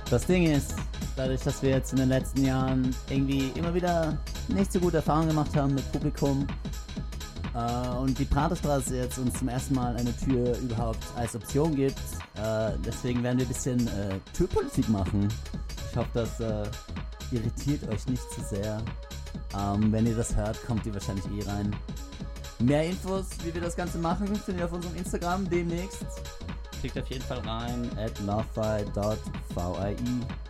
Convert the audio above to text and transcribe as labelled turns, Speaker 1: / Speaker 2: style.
Speaker 1: Das Ding ist, dadurch, dass wir jetzt in den letzten Jahren irgendwie immer wieder nicht so gute Erfahrungen gemacht haben mit Publikum und die Praterstraße jetzt uns zum ersten Mal eine Tür überhaupt als Option gibt, deswegen werden wir ein bisschen Türpolitik machen. Ich hoffe, das irritiert euch nicht zu sehr. Wenn ihr das hört, kommt ihr wahrscheinlich rein. Mehr Infos, wie wir das Ganze machen, findet ihr auf unserem Instagram demnächst. Klickt auf jeden Fall rein @lovefi.vie.